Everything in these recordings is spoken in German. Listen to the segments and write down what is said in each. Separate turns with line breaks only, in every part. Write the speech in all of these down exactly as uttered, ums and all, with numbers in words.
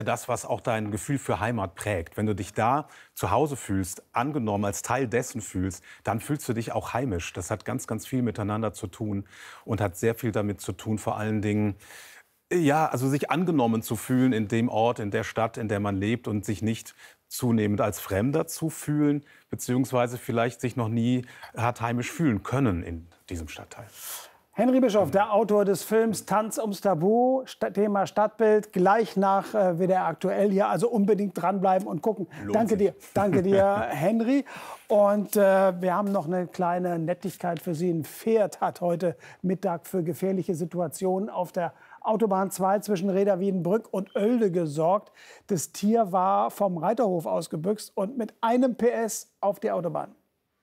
Das, was auch dein Gefühl für Heimat prägt. Wenn du dich da zu Hause fühlst, angenommen als Teil dessen fühlst, dann fühlst du dich auch heimisch. Das hat ganz, ganz viel miteinander zu tun und hat sehr viel damit zu tun, vor allen Dingen, ja, also sich angenommen zu fühlen in dem Ort, in der Stadt, in der man lebt und sich nicht zunehmend als Fremder zu fühlen, beziehungsweise vielleicht sich noch nie hat heimisch fühlen können in diesem Stadtteil.
Henry Bischof, der Autor des Films Tanz ums Tabu, Thema Stadtbild, gleich nach äh, W D R aktuell hier. Also unbedingt dranbleiben und gucken.
Lohnt
danke
sich.
dir, danke dir, Henry. Und äh, wir haben noch eine kleine Nettigkeit für Sie. Ein Pferd hat heute Mittag für gefährliche Situationen auf der Autobahn zwei zwischen Reda-Wiedenbrück und Oelde gesorgt. Das Tier war vom Reiterhof ausgebüxt und mit einem P S auf die Autobahn.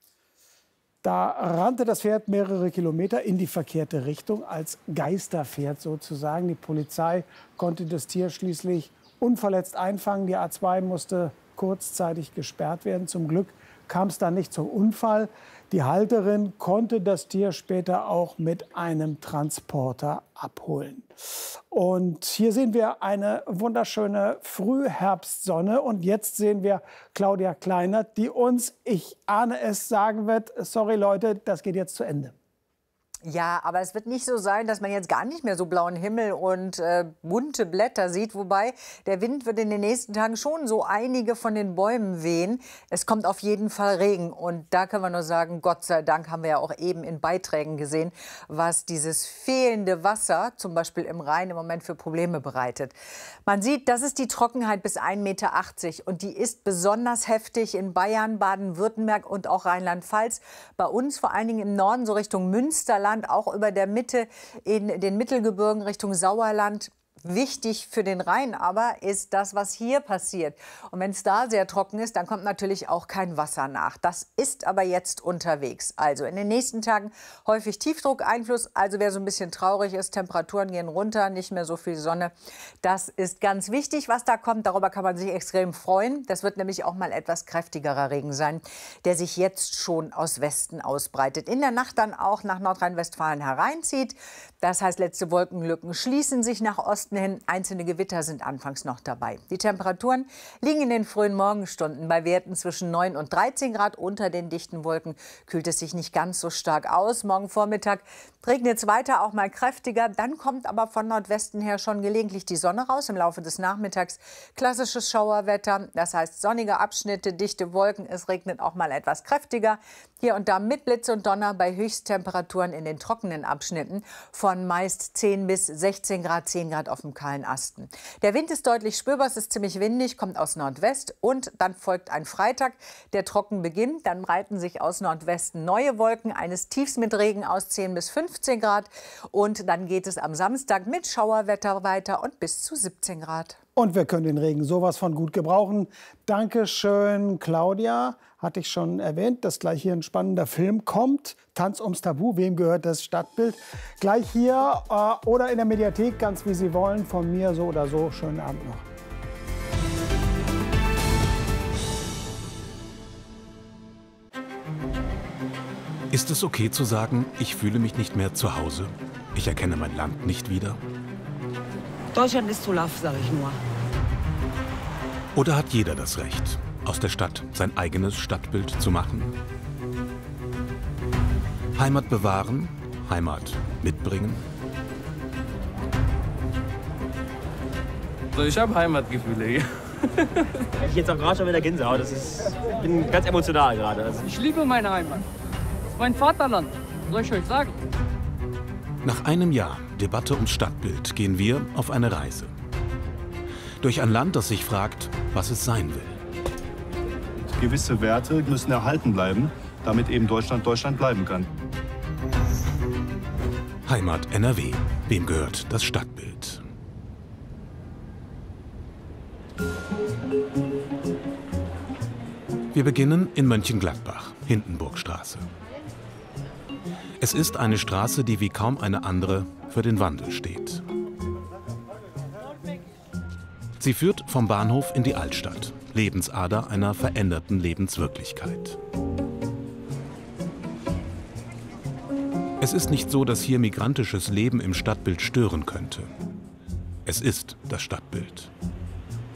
Da rannte das Pferd mehrere Kilometer in die verkehrte Richtung, als Geisterpferd sozusagen. Die Polizei konnte das Tier schließlich unverletzt einfangen. Die A zwei musste kurzzeitig gesperrt werden. Zum Glück kam es dann nicht zum Unfall. Die Halterin konnte das Tier später auch mit einem Transporter abholen. Und hier sehen wir eine wunderschöne Frühherbstsonne. Und jetzt sehen wir Claudia Kleinert, die uns, ich ahne es, sagen wird, sorry Leute, das geht jetzt zu Ende.
Ja, aber es wird nicht so sein, dass man jetzt gar nicht mehr so blauen Himmel und äh, bunte Blätter sieht. Wobei der Wind wird in den nächsten Tagen schon so einige von den Bäumen wehen. Es kommt auf jeden Fall Regen. Und da können wir nur sagen, Gott sei Dank haben wir ja auch eben in Beiträgen gesehen, was dieses fehlende Wasser, zum Beispiel im Rhein, im Moment für Probleme bereitet. Man sieht, das ist die Trockenheit bis ein Meter achtzig. Und die ist besonders heftig in Bayern, Baden-Württemberg und auch Rheinland-Pfalz. Bei uns vor allen Dingen im Norden, so Richtung Münsterland, auch über der Mitte in den Mittelgebirgen Richtung Sauerland. Wichtig für den Rhein aber ist das, was hier passiert. Und wenn es da sehr trocken ist, dann kommt natürlich auch kein Wasser nach. Das ist aber jetzt unterwegs. Also in den nächsten Tagen häufig Tiefdruckeinfluss. Also wer so ein bisschen traurig ist, Temperaturen gehen runter, nicht mehr so viel Sonne. Das ist ganz wichtig, was da kommt. Darüber kann man sich extrem freuen. Das wird nämlich auch mal etwas kräftigerer Regen sein, der sich jetzt schon aus Westen ausbreitet. In der Nacht dann auch nach Nordrhein-Westfalen hereinzieht. Das heißt, letzte Wolkenlücken schließen sich nach Osten hin. Einzelne Gewitter sind anfangs noch dabei. Die Temperaturen liegen in den frühen Morgenstunden bei Werten zwischen neun und dreizehn Grad. Unter den dichten Wolken kühlt es sich nicht ganz so stark aus. Morgen Vormittag regnet es weiter, auch mal kräftiger. Dann kommt aber von Nordwesten her schon gelegentlich die Sonne raus. Im Laufe des Nachmittags klassisches Schauerwetter. Das heißt sonnige Abschnitte, dichte Wolken. Es regnet auch mal etwas kräftiger. Hier und da mit Blitz und Donner bei Höchsttemperaturen in den trockenen Abschnitten von meist zehn bis sechzehn Grad, zehn Grad auf dem kahlen Asten. Der Wind ist deutlich spürbar, es ist ziemlich windig, kommt aus Nordwest und dann folgt ein Freitag, der trocken beginnt. Dann breiten sich aus Nordwesten neue Wolken, eines Tiefs mit Regen aus zehn bis fünfzehn Grad und dann geht es am Samstag mit Schauerwetter weiter und bis zu siebzehn Grad.
Und wir können den Regen sowas von gut gebrauchen. Dankeschön, Claudia. Hatte ich schon erwähnt, dass gleich hier ein spannender Film kommt. Tanz ums Tabu, wem gehört das Stadtbild? Gleich hier äh, oder in der Mediathek, ganz wie Sie wollen. Von mir so oder so. Schönen Abend noch.
Ist es okay zu sagen, ich fühle mich nicht mehr zu Hause? Ich erkenne mein Land nicht wieder?
Deutschland ist zu laff, sag ich nur.
Oder hat jeder das Recht, aus der Stadt sein eigenes Stadtbild zu machen? Heimat bewahren, Heimat mitbringen?
Also ich habe Heimatgefühle hier.
Ich jetzt auch gerade schon wieder Gänsehaut. Das ist, ich bin ganz emotional gerade. Also
ich liebe meine Heimat. Das ist mein Vaterland. Soll ich euch sagen?
Nach einem Jahr Debatte ums Stadtbild gehen wir auf eine Reise. Durch ein Land, das sich fragt, was es sein will.
Gewisse Werte müssen erhalten bleiben, damit eben Deutschland Deutschland bleiben kann.
Heimat N R W. Wem gehört das Stadtbild? Wir beginnen in Mönchengladbach, Hindenburgstraße. Es ist eine Straße, die wie kaum eine andere für den Wandel steht. Sie führt vom Bahnhof in die Altstadt, Lebensader einer veränderten Lebenswirklichkeit. Es ist nicht so, dass hier migrantisches Leben im Stadtbild stören könnte. Es ist das Stadtbild.